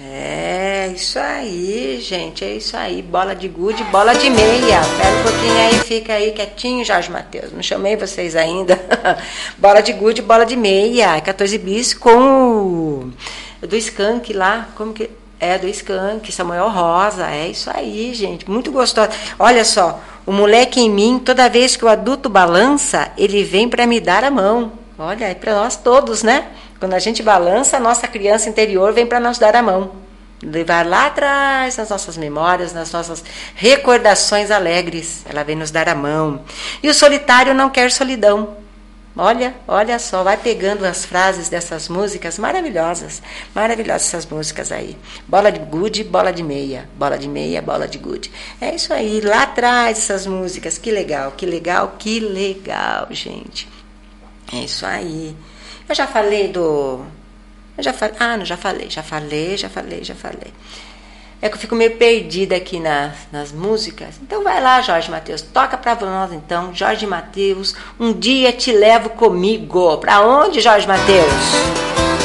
É isso aí, gente, é isso aí. Bola de gude, bola de meia. Pera um pouquinho aí, fica aí quietinho, Jorge Mateus. Não chamei vocês ainda. Bola de gude, bola de meia. 14 bis com o do Skank lá. Como que é? Do Skank, Samuel Rosa. É isso aí, gente. Muito gostosa. Olha só, o moleque em mim, toda vez que o adulto balança, ele vem para me dar a mão. Olha, é para nós todos, né? Quando a gente balança, a nossa criança interior vem para nos dar a mão. Levar lá atrás nas nossas memórias, nas nossas recordações alegres. Ela vem nos dar a mão. E o solitário não quer solidão. Olha só, vai pegando as frases dessas músicas maravilhosas. Maravilhosas essas músicas aí. Bola de gude, bola de meia. Bola de meia, bola de gude. É isso aí, lá atrás essas músicas. Que legal, que legal, que legal, gente. É isso aí. Eu já falei do... não, já falei. É que eu fico meio perdida aqui nas músicas. Então vai lá, Jorge Mateus. Toca pra nós então, Jorge Mateus. Um dia te levo comigo. Pra onde, Jorge Mateus?